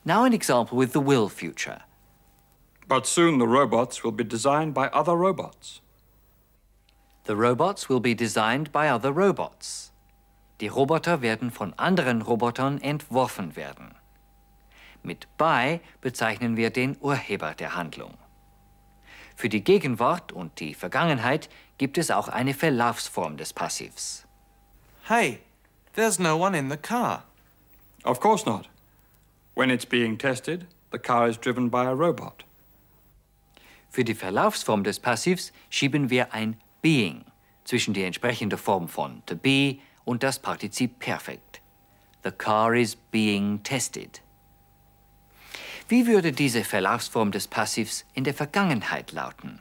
Now an example with the will future. But soon the robots will be designed by other robots. The robots will be designed by other robots. Die Roboter werden von anderen Robotern entworfen werden. Mit by bezeichnen wir den Urheber der Handlung. Für die Gegenwart und die Vergangenheit gibt es auch eine Verlaufsform des Passivs. Hey, there's no one in the car. Of course not. When it's being tested, the car is driven by a robot. Für die Verlaufsform des Passivs schieben wir ein being zwischen die entsprechende Form von to be und das Partizip Perfekt. The car is being tested. Wie würde diese Verlaufsform des Passivs in der Vergangenheit lauten?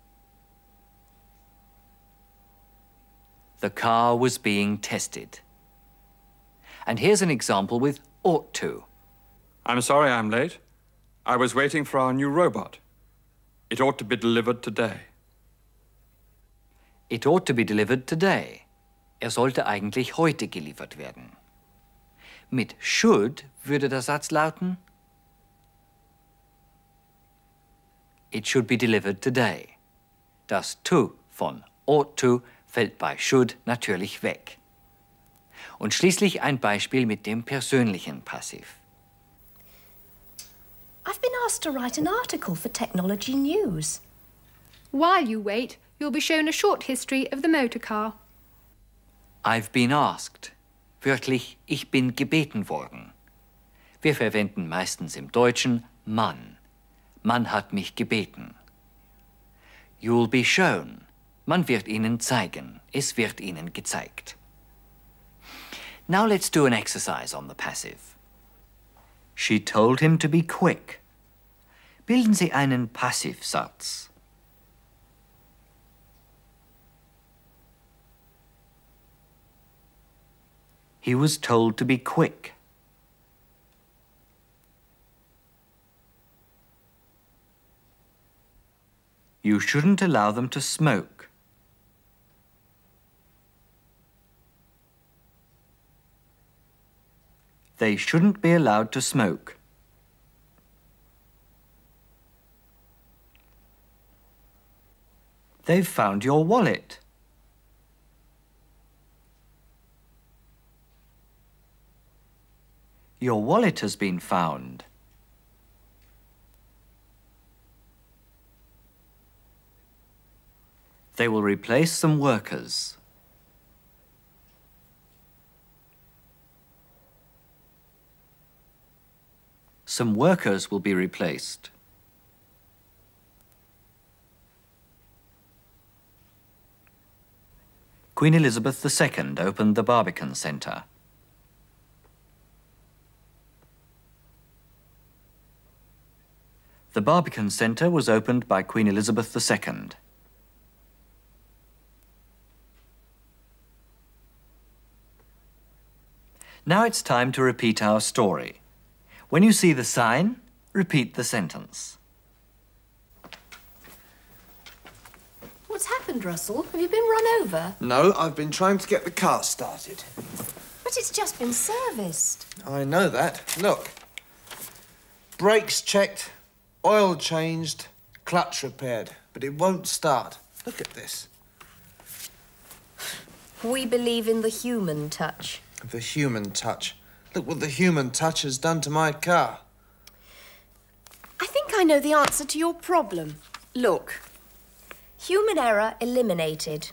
The car was being tested. And here's an example with ought to. I'm sorry I'm late. I was waiting for our new robot. It ought to be delivered today. It ought to be delivered today. Sollte eigentlich heute geliefert werden. Mit should würde der Satz lauten: It should be delivered today. Das to von ought to fällt bei should natürlich weg. Und schließlich ein Beispiel mit dem persönlichen Passiv. I've been asked to write an article for Technology News. While you wait, you'll be shown a short history of the motor car. I've been asked. Wörtlich, ich bin gebeten worden. Wir verwenden meistens im Deutschen man. Man hat mich gebeten. You'll be shown. Man wird Ihnen zeigen. Es wird Ihnen gezeigt. Now let's do an exercise on the passive. She told him to be quick. Bilden Sie einen Passivsatz. He was told to be quick. You shouldn't allow them to smoke. They shouldn't be allowed to smoke. They've found your wallet. Your wallet has been found. They will replace some workers. Some workers will be replaced. Queen Elizabeth II opened the Barbican Centre. The Barbican Centre was opened by Queen Elizabeth II. Now it's time to repeat our story. When you see the sign, repeat the sentence. What's happened, Russell? Have you been run over? No, I've been trying to get the car started. But it's just been serviced. I know that. Look. Brakes checked, oil changed, clutch repaired, but it won't start. Look at this. We believe in the human touch. The human touch. Look what the human touch has done to my car. I think I know the answer to your problem. Look. Human error eliminated.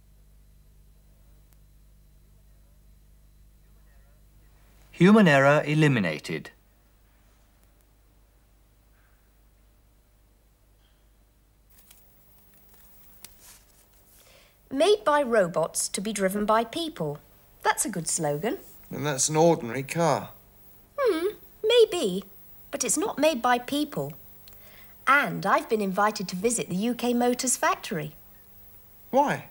Human error eliminated. Made by robots to be driven by people. That's a good slogan. And that's an ordinary car. Maybe. But it's not made by people. And I've been invited to visit the UK Motors factory. Why?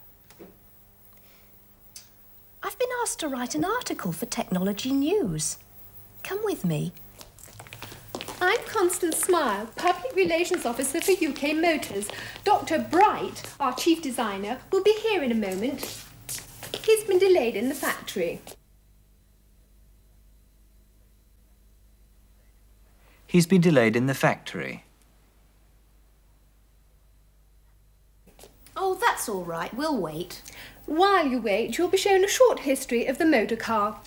I've been asked to write an article for Technology News. Come with me. I'm Constance Smile, Public Relations Officer for UK Motors. Dr. Bright, our chief designer, will be here in a moment. He's been delayed in the factory. He's been delayed in the factory. Oh, that's all right. We'll wait. While you wait, you'll be shown a short history of the motor car.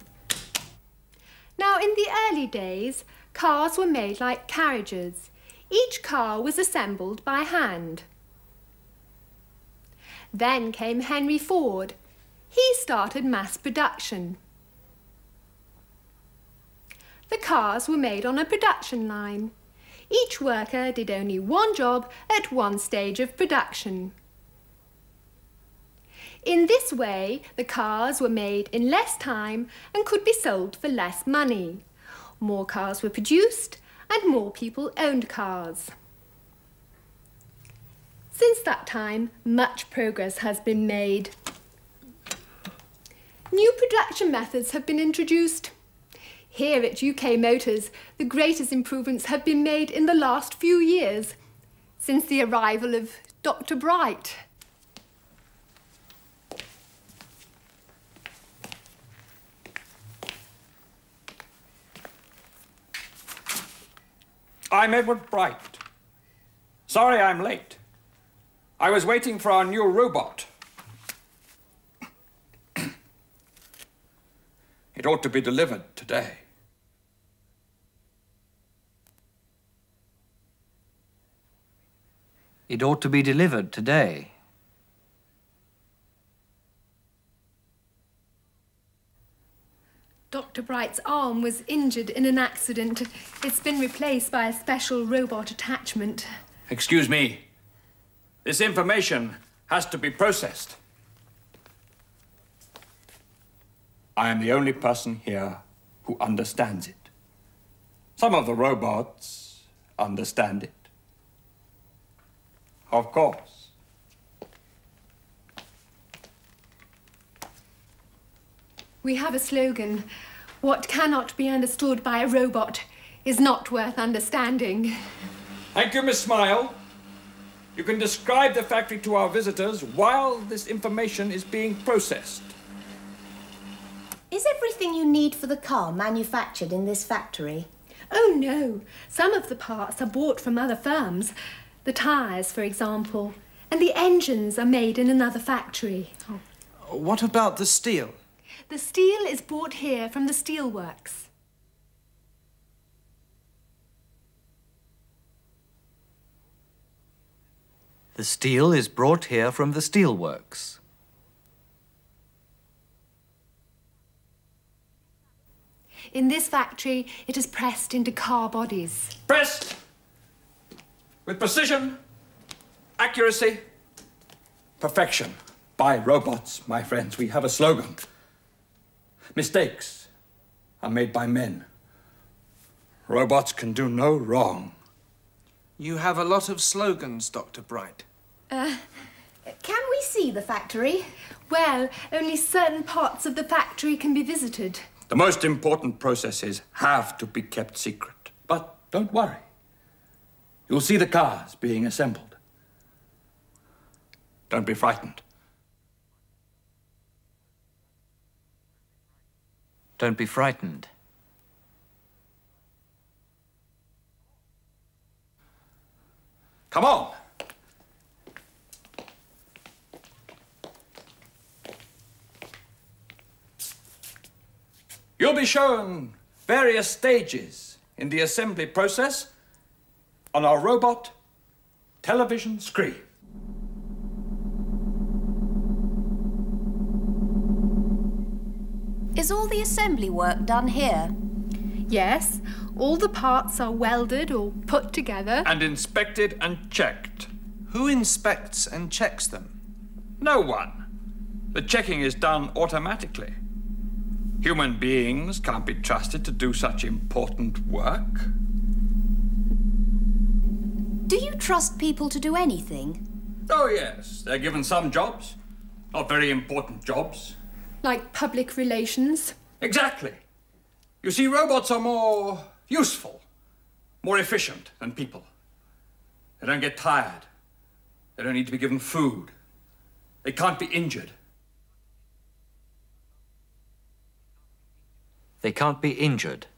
Now, in the early days, cars were made like carriages. Each car was assembled by hand. Then came Henry Ford. He started mass production. The cars were made on a production line. Each worker did only one job at one stage of production. In this way, the cars were made in less time and could be sold for less money. More cars were produced and more people owned cars. Since that time, much progress has been made. New production methods have been introduced. Here at UK Motors, the greatest improvements have been made in the last few years, since the arrival of Dr. Bright. I'm Edward Bright. Sorry I'm late. I was waiting for our new robot. It ought to be delivered today. It ought to be delivered today. Dr. Bright's arm was injured in an accident. It's been replaced by a special robot attachment. Excuse me. This information has to be processed. I am the only person here who understands it. Some of the robots understand it. Of course. We have a slogan: what cannot be understood by a robot is not worth understanding. Thank you, Miss Smile. You can describe the factory to our visitors while this information is being processed. Is everything you need for the car manufactured in this factory? Oh no, some of the parts are bought from other firms. The tyres, for example, and the engines are made in another factory. What about the steel? The steel is bought here from the steelworks. The steel is brought here from the steelworks. In this factory, it is pressed into car bodies. Pressed with precision, accuracy, perfection. By robots, my friends. We have a slogan. Mistakes are made by men. Robots can do no wrong. You have a lot of slogans, Dr. Bright. Can we see the factory? Well, only certain parts of the factory can be visited. The most important processes have to be kept secret. But don't worry. You'll see the cars being assembled. Don't be frightened. Don't be frightened. Come on. You'll be shown various stages in the assembly process on our robot television screen. Is all the assembly work done here? Yes, all the parts are welded or put together. And inspected and checked. Who inspects and checks them? No one. The checking is done automatically. Human beings can't be trusted to do such important work. Do you trust people to do anything? Oh, yes. They're given some jobs. Not very important jobs. Like public relations. Exactly. You see, robots are more useful, more efficient than people. They don't get tired. They don't need to be given food. They can't be injured. They can't be injured.